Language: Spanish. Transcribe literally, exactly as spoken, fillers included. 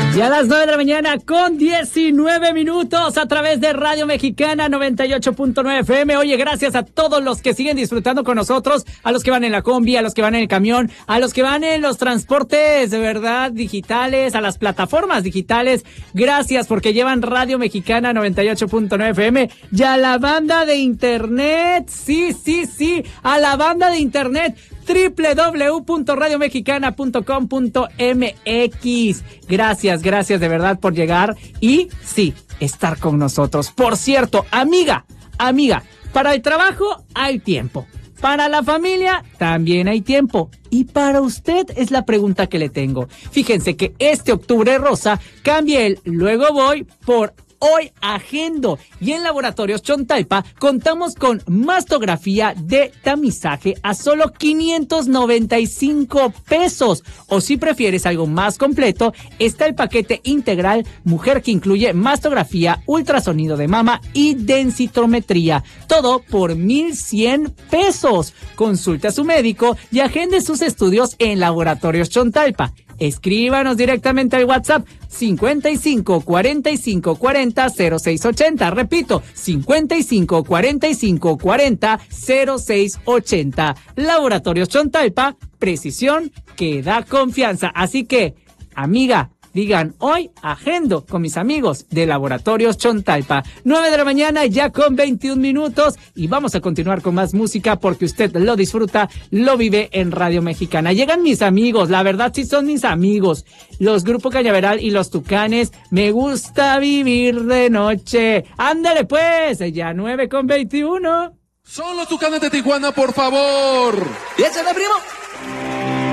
Y a las nueve de la mañana con diecinueve minutos a través de Radio Mexicana noventa y ocho punto nueve F M. Oye, gracias a todos los que siguen disfrutando con nosotros, a los que van en la combi, a los que van en el camión, a los que van en los transportes de verdad digitales, a las plataformas digitales. Gracias porque llevan Radio Mexicana noventa y ocho punto nueve F M y a la banda de internet. Sí, sí, sí, a la banda de internet. doble u doble u doble u punto radio mexicana punto com punto m x. Gracias, gracias de verdad por llegar y sí, estar con nosotros. Por cierto, amiga, amiga, para el trabajo hay tiempo. Para la familia también hay tiempo. Y para usted es la pregunta que le tengo. Fíjense que este octubre rosa cambia el luego voy por hoy agendo. Y en Laboratorios Chontalpa contamos con mastografía de tamizaje a solo quinientos noventa y cinco pesos. O si prefieres algo más completo, está el paquete integral mujer que incluye mastografía, ultrasonido de mama y densitometría. Todo por mil cien pesos. Consulte a su médico y agende sus estudios en Laboratorios Chontalpa. Escríbanos directamente al WhatsApp cincuenta y cinco cuarenta y cinco cuarenta cero seis ochenta. Repito, cincuenta y cinco cuarenta y cinco cuarenta cero seis ochenta. Laboratorios Chontalpa, precisión que da confianza. Así que, amiga, digan hoy agendo con mis amigos de Laboratorios Chontalpa. nueve de la mañana ya con veintiún minutos y vamos a continuar con más música porque usted lo disfruta, lo vive en Radio Mexicana. Llegan mis amigos, la verdad sí son mis amigos, los Grupo Cañaveral y los Tucanes. Me gusta vivir de noche. Ándale pues, ya nueve con veintiuno. Son los Tucanes de Tijuana, por favor. ¡Y échale, primo!